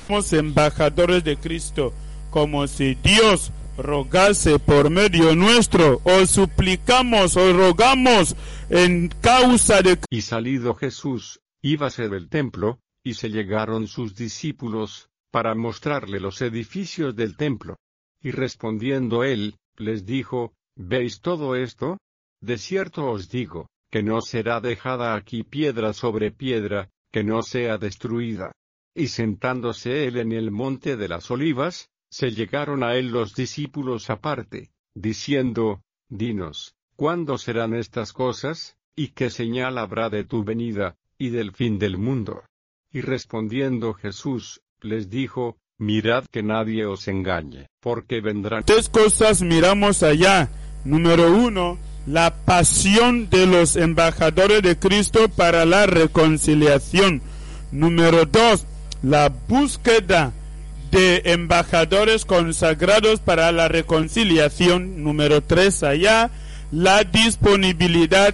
Somos embajadores de Cristo, como si Dios rogase por medio nuestro. Os suplicamos, os rogamos en causa de... Y salido Jesús, íbase del templo, y se llegaron sus discípulos, para mostrarle los edificios del templo. Y respondiendo él, les dijo: ¿Veis todo esto? De cierto os digo, que no será dejada aquí piedra sobre piedra, que no sea destruida. Y sentándose él en el monte de las olivas, se llegaron a él los discípulos aparte, diciendo: Dinos, ¿cuándo serán estas cosas, y qué señal habrá de tu venida, y del fin del mundo? Y respondiendo Jesús, les dijo: Mirad que nadie os engañe, porque vendrán... 3 cosas miramos allá. Número 1, la pasión de los embajadores de Cristo para la reconciliación. Número 2, la búsqueda de embajadores consagrados para la reconciliación. Número 3, allá, la disponibilidad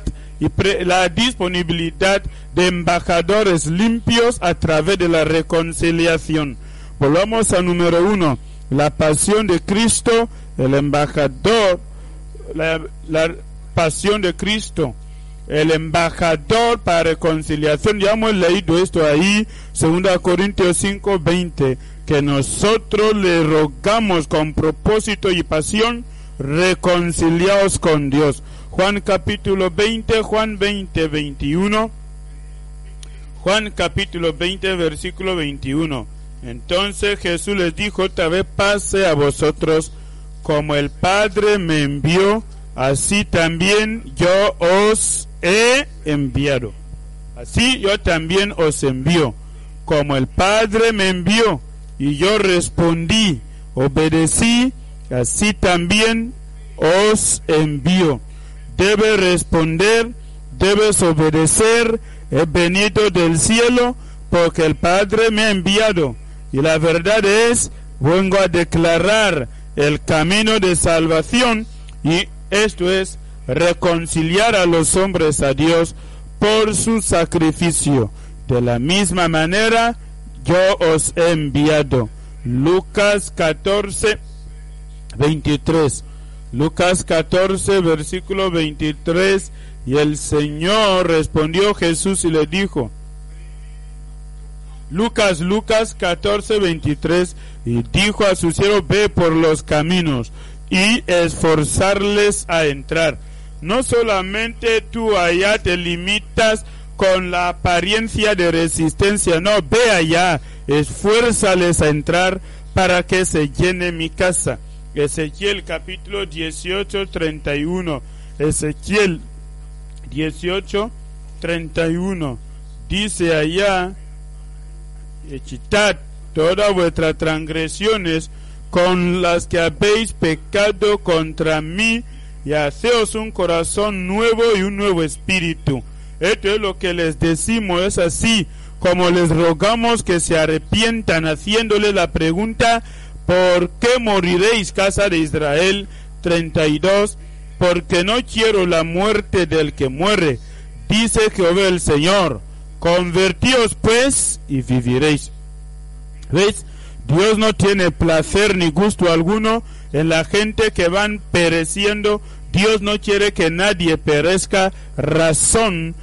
de embajadores limpios a través de la reconciliación. Volvamos a número 1, la pasión de Cristo, el embajador, la pasión de Cristo, el embajador para reconciliación. Ya hemos leído esto ahí, 2 Corintios 5:20, que nosotros le rogamos con propósito y pasión, reconciliaos con Dios. Juan capítulo 20, Juan 20, 21. Juan capítulo 20, versículo 21. Entonces Jesús les dijo otra vez: pase a vosotros, como el Padre me envió, así también yo os he enviado. Así yo también os envío, como el Padre me envió. Y yo respondí, obedecí, así también os envío. Debes responder, debes obedecer. He venido del cielo porque el Padre me ha enviado. Y la verdad es, vengo a declarar el camino de salvación, y esto es reconciliar a los hombres a Dios por su sacrificio. De la misma manera, yo os he enviado. Lucas 14, 23. Lucas 14, versículo 23. Y el Señor respondió Jesús y le dijo, Lucas 14, 23, y dijo a su siervo: ve por los caminos y esforzarles a entrar. No solamente tú allá te limitas con la apariencia de resistencia, no, ve allá, esfuérzales a entrar para que se llene mi casa. Ezequiel capítulo 18, 31. Ezequiel 18, 31. Dice allá: quitad todas vuestras transgresiones con las que habéis pecado contra mí, y haceos un corazón nuevo y un nuevo espíritu. Esto es lo que les decimos, es así como les rogamos que se arrepientan, haciéndole la pregunta: ¿por qué moriréis, casa de Israel? 32. Porque no quiero la muerte del que muere, dice Jehová el Señor. Convertíos pues y viviréis. ¿Veis? Dios no tiene placer ni gusto alguno en la gente que van pereciendo. Dios no quiere que nadie perezca, razón